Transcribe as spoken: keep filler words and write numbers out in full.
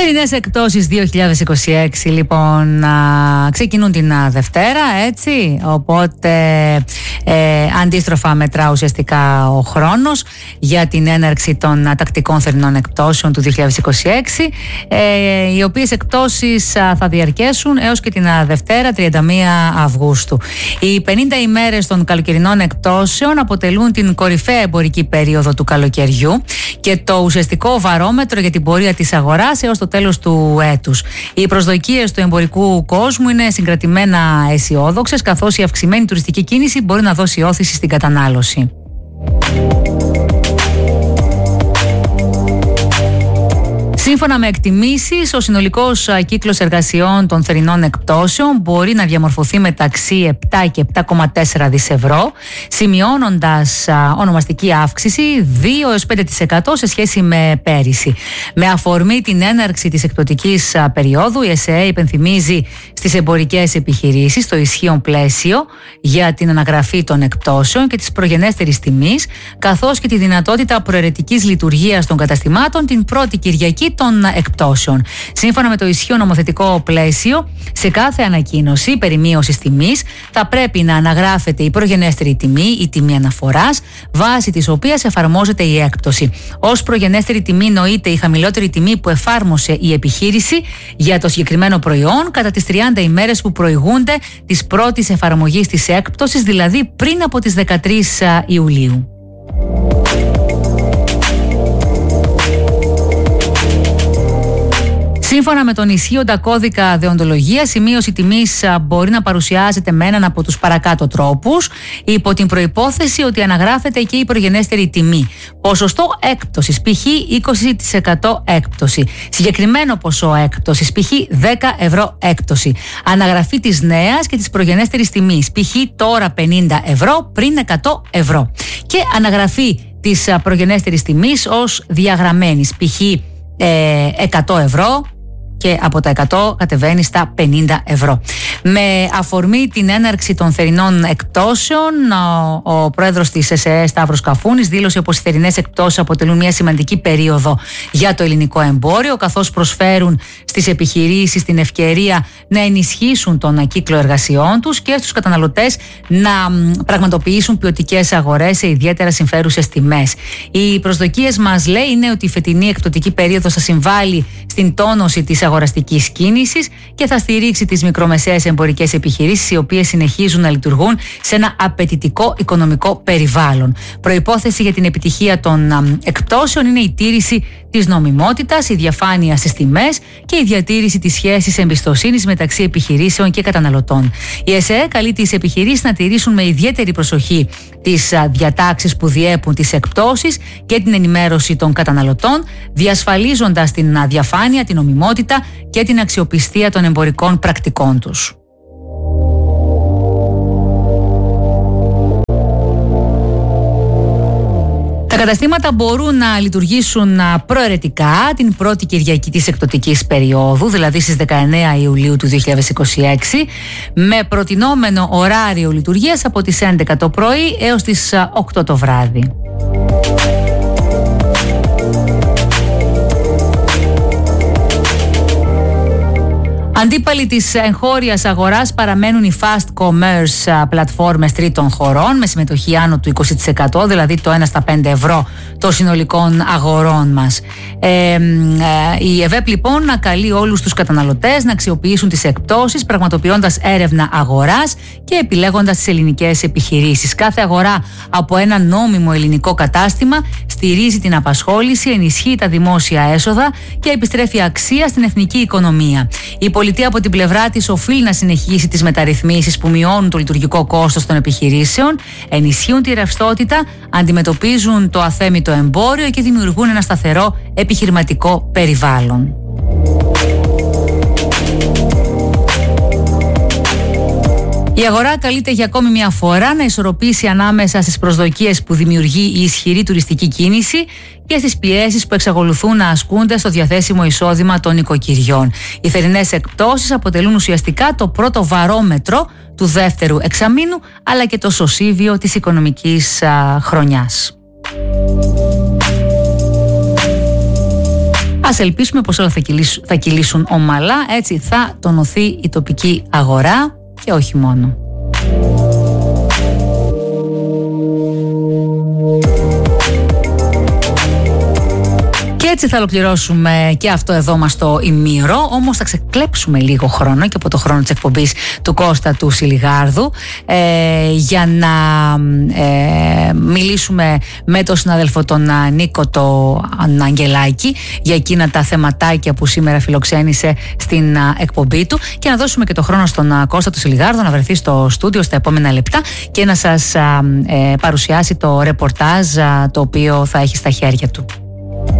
Θερινές εκπτώσεις δύο χιλιάδες είκοσι έξι λοιπόν α, ξεκινούν την α, Δευτέρα, έτσι, οπότε ε, αντίστροφα μετρά ουσιαστικά ο χρόνος για την έναρξη των α, τακτικών θερινών εκπτώσεων του δύο χιλιάδες είκοσι έξι, ε, οι οποίες εκπτώσεις α, θα διαρκέσουν έως και την α, Δευτέρα τριάντα μία Αυγούστου. Οι πενήντα ημέρες των καλοκαιρινών εκπτώσεων αποτελούν την κορυφαία εμπορική περίοδο του καλοκαιριού και το ουσιαστικό βαρόμετρο για την πορεία της αγοράς έως το τέλος του έτους. Οι προσδοκίες του εμπορικού κόσμου είναι συγκρατημένα αισιόδοξες, καθώς η αυξημένη τουριστική κίνηση μπορεί να δώσει όθηση στην κατανάλωση. Σύμφωνα με εκτιμήσεις, ο συνολικός κύκλος εργασιών των θερινών εκπτώσεων μπορεί να διαμορφωθεί μεταξύ επτά και επτά κόμμα τέσσερα δις ευρώ, σημειώνοντας ονομαστική αύξηση δύο έως πέντε τοις εκατό σε σχέση με πέρυσι. Με αφορμή την έναρξη της εκπτωτικής περίοδου, η ΕΣΕΕ υπενθυμίζει στις εμπορικές επιχειρήσεις το ισχύον πλαίσιο για την αναγραφή των εκπτώσεων και της προγενέστερης τιμής, καθώς και τη δυνατότητα προαιρετικής λειτουργίας των καταστημάτων την πρώτη Κυριακή των εκπτώσεων. Σύμφωνα με το ισχύον νομοθετικό πλαίσιο, σε κάθε ανακοίνωση περί μείωσης τιμής θα πρέπει να αναγράφεται η προγενέστερη τιμή, η τιμή αναφοράς, βάσει της οποίας εφαρμόζεται η έκπτωση. Ως προγενέστερη τιμή νοείται η χαμηλότερη τιμή που εφάρμοσε η επιχείρηση για το συγκεκριμένο προϊόν κατά τις τριάντα ημέρες που προηγούνται της πρώτης εφαρμογής της έκπτωσης, δηλαδή πριν από τις δεκατρείς Ιουλίου. Σύμφωνα με τον ισχύοντα κώδικα δεοντολογίας, η μείωση τιμής μπορεί να παρουσιάζεται με έναν από τους παρακάτω τρόπους, υπό την προϋπόθεση ότι αναγράφεται και η προγενέστερη τιμή. Ποσοστό έκπτωσης, π.χ. είκοσι τοις εκατό έκπτωση. Συγκεκριμένο ποσό έκπτωσης, π.χ. δέκα ευρώ έκπτωση. Αναγραφή της νέας και της προγενέστερης τιμής, π.χ. τώρα πενήντα ευρώ, πριν εκατό ευρώ. Και αναγραφή της προγενέστερης τιμής ως διαγραμμένης, π.χ. εκατό ευρώ, και από τα εκατό κατεβαίνει στα πενήντα ευρώ. Με αφορμή την έναρξη των θερινών εκπτώσεων, ο, ο πρόεδρος της ΕΣΕΕ Σταύρος Καφούνης δήλωσε πως οι θερινές εκπτώσεις αποτελούν μια σημαντική περίοδο για το ελληνικό εμπόριο, καθώς προσφέρουν στις επιχειρήσεις την ευκαιρία να ενισχύσουν τον κύκλο εργασιών τους και στους καταναλωτές να πραγματοποιήσουν ποιοτικές αγορές σε ιδιαίτερα συμφέρουσες τιμές. Οι προσδοκίες μας, λέει, είναι ότι η φετινή εκπτωτική περίοδος θα συμβάλλει στην τόνωση της αγοραστικής κίνησης και θα στηρίξει τις μικρομεσαίες εμπορικές επιχειρήσεις, οι οποίες συνεχίζουν να λειτουργούν σε ένα απαιτητικό οικονομικό περιβάλλον. Προϋπόθεση για την επιτυχία των εκπτώσεων είναι η τήρηση της νομιμότητας, η διαφάνεια στις τιμές και η διατήρηση της σχέσης εμπιστοσύνης μεταξύ επιχειρήσεων και καταναλωτών. Η ΕΣΕΕ καλεί τις επιχειρήσεις να τηρήσουν με ιδιαίτερη προσοχή τις διατάξεις που διέπουν τις εκπτώσεις και την ενημέρωση των καταναλωτών, διασφαλίζοντας την διαφάνεια, την νομιμότητα και την αξιοπιστία των εμπορικών πρακτικών τους. Τα καταστήματα μπορούν να λειτουργήσουν προαιρετικά την πρώτη Κυριακή της εκπτωτικής περίοδου, δηλαδή στις δεκαεννέα Ιουλίου του δύο χιλιάδες είκοσι έξι, με προτινόμενο ωράριο λειτουργίας από τις έντεκα το πρωί έως τις οκτώ το βράδυ. Αντίπαλοι της εγχώριας αγοράς παραμένουν οι fast commerce πλατφόρμες τρίτων χωρών με συμμετοχή άνω του είκοσι τοις εκατό, δηλαδή το ένα στα πέντε ευρώ των συνολικών αγορών μας. Ε, ε, η ΕΒΕΠ λοιπόν να καλεί όλους τους καταναλωτές να αξιοποιήσουν τις εκπτώσεις, πραγματοποιώντας έρευνα αγοράς και επιλέγοντας τις ελληνικές επιχειρήσεις. Κάθε αγορά από ένα νόμιμο ελληνικό κατάστημα στηρίζει την απασχόληση, ενισχύει τα δημόσια έσοδα και επιστρέφει αξία στην εθνική οικονομία. Η Η πολιτεία από την πλευρά της οφείλει να συνεχίσει τις μεταρρυθμίσεις που μειώνουν το λειτουργικό κόστος των επιχειρήσεων, ενισχύουν τη ρευστότητα, αντιμετωπίζουν το αθέμητο εμπόριο και δημιουργούν ένα σταθερό επιχειρηματικό περιβάλλον. Η αγορά καλείται για ακόμη μια φορά να ισορροπήσει ανάμεσα στις προσδοκίες που δημιουργεί η ισχυρή τουριστική κίνηση και στις πιέσεις που εξακολουθούν να ασκούνται στο διαθέσιμο εισόδημα των νοικοκυριών. Οι θερινές εκπτώσεις αποτελούν ουσιαστικά το πρώτο βαρόμετρο του δεύτερου εξαμήνου, αλλά και το σωσίβιο της οικονομικής α, χρονιάς. Ας ελπίσουμε πως όλα θα κυλήσουν, θα κυλήσουν ομαλά, έτσι θα τονωθεί η τοπική αγορά και όχι μόνο. Και έτσι θα ολοκληρώσουμε και αυτό εδώ μας το ημίωρο, όμως θα ξεκλέψουμε λίγο χρόνο και από το χρόνο της εκπομπής του Κώστα του Σιλιγάρδου ε, για να ε, μιλήσουμε με τον συνάδελφο τον Νίκο το Αγγελάκη για εκείνα τα θεματάκια που σήμερα φιλοξένησε στην εκπομπή του και να δώσουμε και το χρόνο στον Κώστα του Σιλιγάρδου να βρεθεί στο στούντιο στα επόμενα λεπτά και να σας ε, παρουσιάσει το ρεπορτάζ το οποίο θα έχει στα χέρια του.